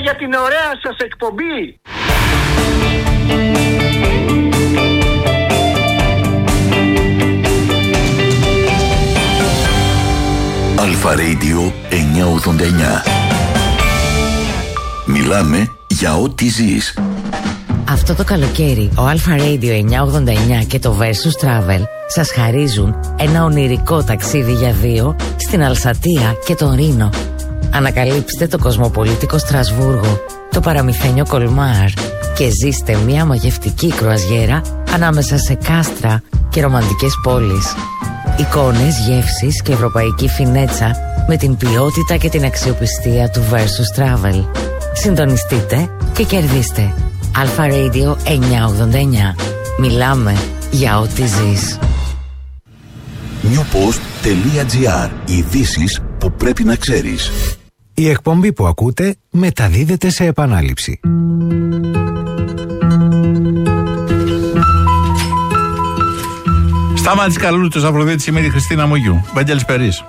για την ωραία σας εκπομπή. Αλφα Radio 989. Μιλάμε για ό,τι ζεις. Αυτό το καλοκαίρι ο Αλφα Radio 989 και το Versus Travel σας χαρίζουν ένα ονειρικό ταξίδι για δύο στην Αλσατία και τον Ρήνο. Ανακαλύψτε το κοσμοπολίτικο Στρασβούργο, το παραμυθένιο Κολμάρ και ζήστε μια μαγευτική κρουαζιέρα ανάμεσα σε κάστρα και ρομαντικές πόλεις. Εικόνες, γεύσεις και ευρωπαϊκή φινέτσα με την ποιότητα και την αξιοπιστία του Versus Travel. Συντονιστείτε και κερδίστε. Αλφα Radio 989. Μιλάμε για ό,τι ζεις. newpost.gr. Ειδήσεις που πρέπει να ξέρεις. Η εκπομπή που ακούτε μεταδίδεται σε επανάληψη. Σταμάτης Καλούλητος, Αφροδίτης Ημίρη, Χριστίνα Μουγιού, Βαγγέλης Περής.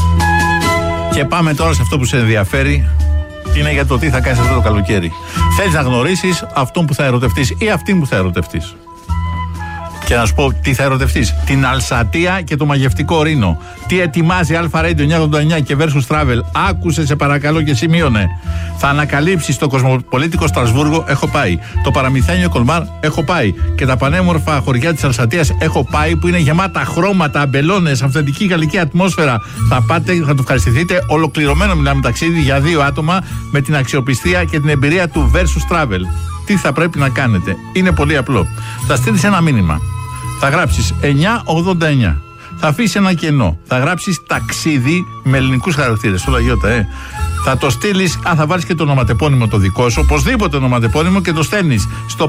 Και πάμε τώρα σε αυτό που σε ενδιαφέρει. Είναι για το τι θα κάνεις αυτό το καλοκαίρι. Θέλεις να γνωρίσεις αυτόν που θα ερωτευτείς ή αυτήν που θα ερωτευτείς. Και να σου πω τι θα ερωτευτείς. Την Αλσατία και το μαγευτικό Ρήνο. Τι ετοιμάζει Αλφα Radio 989 και Versus Travel. Άκουσε σε παρακαλώ και σημείωνε. Θα ανακαλύψεις το κοσμοπολίτικο Στρασβούργο, έχω πάει. Το παραμυθένιο Κολμάρ, έχω πάει. Και τα πανέμορφα χωριά της Αλσατίας, έχω πάει, που είναι γεμάτα χρώματα, αμπελώνες, αυθεντική γαλλική ατμόσφαιρα. Θα πάτε, θα το ευχαριστηθείτε. Ολοκληρωμένο μιλάμε ταξίδι για δύο άτομα με την αξιοπιστία και την εμπειρία του Versus Travel. Τι θα πρέπει να κάνετε? Είναι πολύ απλό. Θα στείλεις ένα μήνυμα. Θα γράψεις 989. Θα αφήσεις ένα κενό. Θα γράψεις ταξίδι με ελληνικούς χαρακτήρες. Όλα γιώτα, Θα το στείλεις, θα βάλεις και το ονοματεπώνυμο το δικό σου, οπωσδήποτε ονοματεπώνυμο, και το στέλνεις στο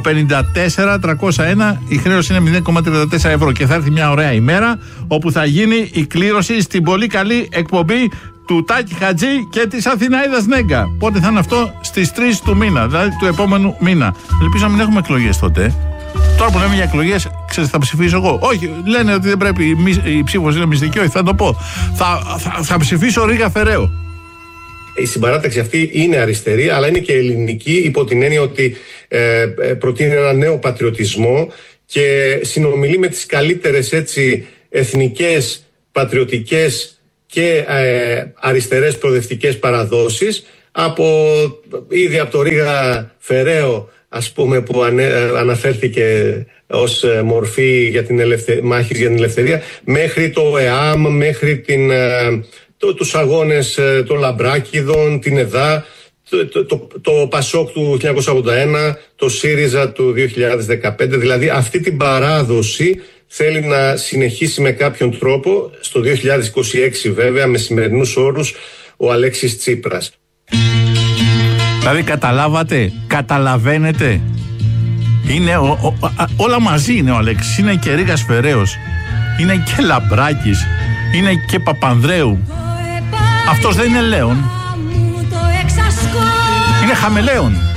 54301. Η χρέωση είναι 0,34 ευρώ και θα έρθει μια ωραία ημέρα όπου θα γίνει η κλήρωση στην πολύ καλή εκπομπή του Τάκη Χατζή και της Αθηναίδας Νέγκα. Πότε θα είναι αυτό? Στις 3 του μήνα, δηλαδή του επόμενου μήνα. Ελπίζω να μην έχουμε εκλογές τότε. Τώρα που λέμε για εκλογές, ξέρετε, θα ψηφίσω εγώ. Όχι, λένε ότι δεν πρέπει, η ψήφος είναι μυστική. Όχι, θα το πω. Θα ψηφίσω Ρίγα Φεραίο. Η συμπαράταξη αυτή είναι αριστερή, αλλά είναι και ελληνική, υπό την έννοια ότι προτείνει ένα νέο πατριωτισμό και συνομιλεί με τις καλύτερες εθνικές, πατριωτικές και αριστερές προοδευτικές παραδόσεις, ήδη από το Ρίγα Φεραίο, ας πούμε, που αναφέρθηκε ως μορφή για την μάχης για την ελευθερία, μέχρι το ΕΑΜ, μέχρι τους αγώνες των Λαμπράκηδων, την ΕΔΑ, το ΠΑΣΟΚ του 1981, το ΣΥΡΙΖΑ του 2015. Δηλαδή αυτή την παράδοση θέλει να συνεχίσει με κάποιον τρόπο στο 2026, βέβαια, με σημερινούς όρους, ο Αλέξης Τσίπρας. Δηλαδή καταλαβαίνετε, είναι όλα μαζί είναι ο Αλέξης, είναι και Ρίγας Φεραίος, είναι και Λαμπράκης, είναι και Παπανδρέου. Αυτός δεν είναι Λέων, είναι Χαμελέων.